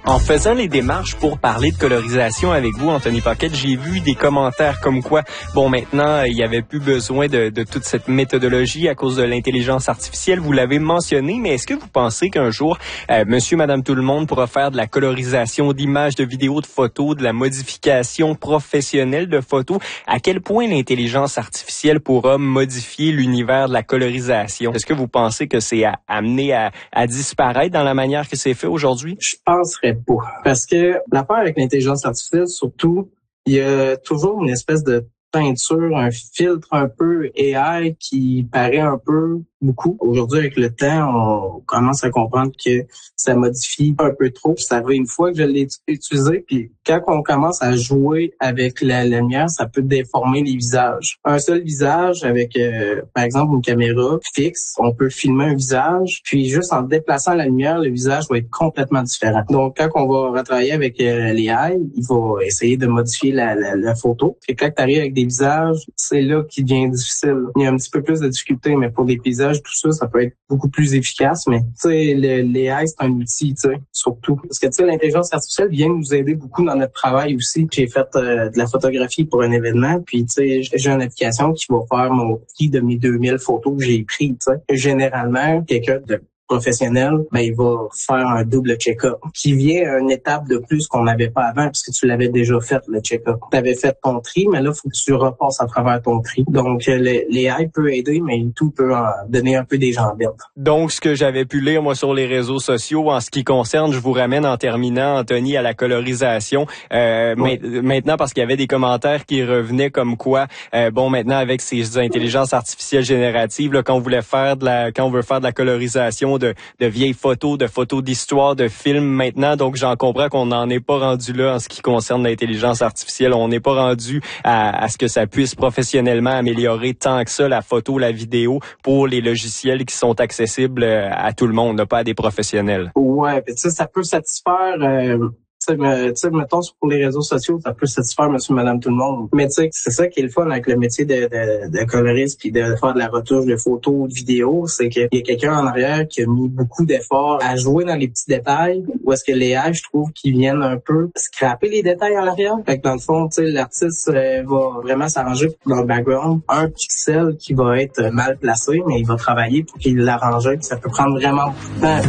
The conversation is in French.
En faisant les démarches pour parler de colorisation avec vous, Anthony Paquette, j'ai vu des commentaires comme quoi, bon, maintenant, il n'y avait plus besoin de toute cette méthodologie à cause de l'intelligence artificielle. Vous l'avez mentionné, mais est-ce que vous pensez qu'un jour, monsieur, madame, tout le monde pourra faire de la colorisation d'images, de vidéos, de photos, de la modification professionnelle de photos? À quel point l'intelligence artificielle pourra modifier l'univers de la colorisation? Est-ce que vous pensez que c'est amené à disparaître dans la manière que c'est fait aujourd'hui? Je penserais pas. Parce que l'affaire avec l'intelligence artificielle, surtout, il y a toujours une espèce de teinture, un filtre un peu AI qui paraît un peu beaucoup. Aujourd'hui, avec le temps, on commence à comprendre que ça modifie un peu trop. Ça va une fois que je l'ai utilisé, puis quand on commence à jouer avec la lumière, ça peut déformer les visages. Un seul visage avec, par exemple, une caméra fixe, on peut filmer un visage, puis juste en déplaçant la lumière, le visage va être complètement différent. Donc, quand on va retravailler avec l'AI, il va essayer de modifier la photo. Et quand tu arrives avec des visages, c'est là qu'il devient difficile. Il y a un petit peu plus de difficulté, mais pour des paysages, tout ça, ça peut être beaucoup plus efficace. Mais tu sais, l'AI, c'est un outil, tu sais, surtout. Parce que tu sais, l'intelligence artificielle vient nous aider beaucoup dans notre travail aussi. J'ai fait de la photographie pour un événement, puis tu sais, j'ai une application qui va faire mon tri de mes 2000 photos que j'ai prises, tu sais. Généralement, quelqu'un de professionnel, ben il va faire un double check-up qui vient à une étape de plus qu'on n'avait pas avant parce que tu l'avais déjà fait, le check-up. Tu avais fait ton tri, mais là, il faut que tu repasses à travers ton tri. Donc, l'AI peut aider, mais tout peut donner un peu des jambettes. Donc, ce que j'avais pu lire, moi, sur les réseaux sociaux, en ce qui concerne, je vous ramène en terminant, Anthony, à la colorisation. Oui. Maintenant, parce qu'il y avait des commentaires qui revenaient comme quoi, bon, maintenant, avec ces intelligences artificielles génératives, là, quand on veut faire de la colorisation de vieilles photos, de photos d'histoire, de films maintenant. Donc, j'en comprends qu'on n'en est pas rendu là en ce qui concerne l'intelligence artificielle. On n'est pas rendu à ce que ça puisse professionnellement améliorer tant que ça la photo, la vidéo pour les logiciels qui sont accessibles à tout le monde, là, pas à des professionnels. Ouais, puis ça peut satisfaire... Tu sais, mettons, pour les réseaux sociaux, ça peut satisfaire monsieur, madame, tout le monde. Mais tu sais, c'est ça qui est le fun avec le métier de coloriste puis de faire de la retouche de photos, de vidéos, c'est qu'il y a quelqu'un en arrière qui a mis beaucoup d'efforts à jouer dans les petits détails, ou est-ce que les AI, je trouve, qu'ils viennent un peu scraper les détails en arrière. Fait que dans le fond, tu sais, l'artiste va vraiment s'arranger dans le background. Un pixel qui va être mal placé, mais il va travailler pour qu'il l'arrange, puis ça peut prendre vraiment beaucoup de temps.